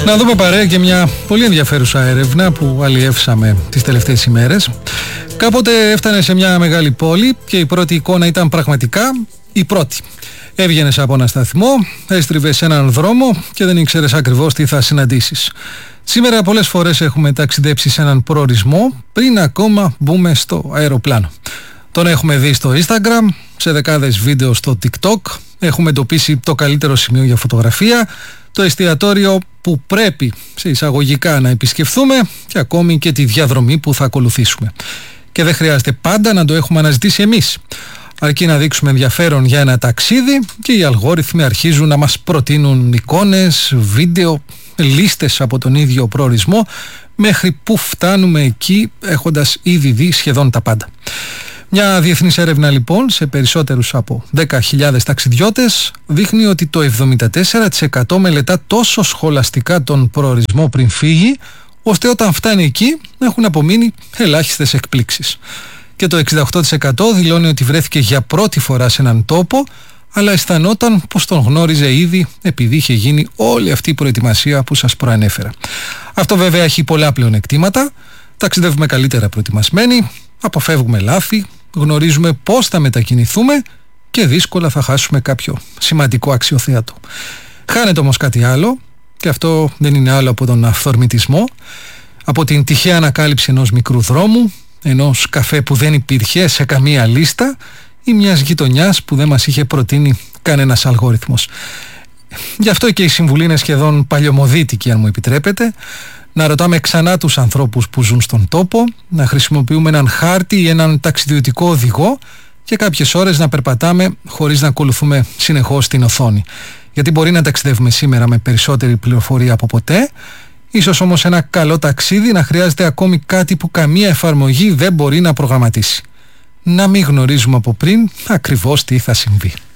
Να δούμε παρέα και μια πολύ ενδιαφέρουσα έρευνα που αλλιεύσαμε τις τελευταίες ημέρες. Κάποτε έφτανε σε μια μεγάλη πόλη και η πρώτη εικόνα ήταν πραγματικά η πρώτη. Έβγαινες από ένα σταθμό, έστριβες έναν δρόμο και δεν ήξερες ακριβώς τι θα συναντήσεις. Σήμερα πολλές φορές έχουμε ταξιδέψει σε έναν προορισμό πριν ακόμα μπούμε στο αεροπλάνο. Τον έχουμε δει στο Instagram, σε δεκάδες βίντεο στο TikTok, έχουμε εντοπίσει το καλύτερο σημείο για φωτογραφία, το εστιατόριο που πρέπει σε εισαγωγικά να επισκεφθούμε και ακόμη και τη διαδρομή που θα ακολουθήσουμε. Και δεν χρειάζεται πάντα να το έχουμε αναζητήσει εμείς. Αρκεί να δείξουμε ενδιαφέρον για ένα ταξίδι και οι αλγόριθμοι αρχίζουν να μας προτείνουν εικόνες, βίντεο, λίστες από τον ίδιο προορισμό μέχρι που φτάνουμε εκεί έχοντας ήδη δει σχεδόν τα πάντα. Μια διεθνής έρευνα λοιπόν σε περισσότερους από 10.000 ταξιδιώτες δείχνει ότι το 74% μελετά τόσο σχολαστικά τον προορισμό πριν φύγει, ώστε όταν φτάνει εκεί έχουν απομείνει ελάχιστες εκπλήξεις. Και το 68% δηλώνει ότι βρέθηκε για πρώτη φορά σε έναν τόπο, αλλά αισθανόταν πως τον γνώριζε ήδη επειδή είχε γίνει όλη αυτή η προετοιμασία που σας προανέφερα. Αυτό βέβαια έχει πολλά πλεονεκτήματα. Ταξιδεύουμε καλύτερα προετοιμασμένοι, αποφεύγουμε λάθη, γνωρίζουμε πώς θα μετακινηθούμε και δύσκολα θα χάσουμε κάποιο σημαντικό αξιοθέατο. Χάνεται όμως κάτι άλλο, και αυτό δεν είναι άλλο από τον αυθορμητισμό, από την τυχαία ανακάλυψη ενός μικρού δρόμου, ενός καφέ που δεν υπήρχε σε καμία λίστα ή μιας γειτονιάς που δεν μας είχε προτείνει κανένας αλγόριθμος. Γι' αυτό και η συμβουλή είναι σχεδόν παλιωμοδίτικη, αν μου επιτρέπετε, να ρωτάμε ξανά τους ανθρώπους που ζουν στον τόπο, να χρησιμοποιούμε έναν χάρτη ή έναν ταξιδιωτικό οδηγό και κάποιες ώρες να περπατάμε χωρίς να ακολουθούμε συνεχώς την οθόνη. Γιατί μπορεί να ταξιδεύουμε σήμερα με περισσότερη πληροφορία από ποτέ, ίσως όμως ένα καλό ταξίδι να χρειάζεται ακόμη κάτι που καμία εφαρμογή δεν μπορεί να προγραμματίσει. Να μην γνωρίζουμε από πριν ακριβώς τι θα συμβεί.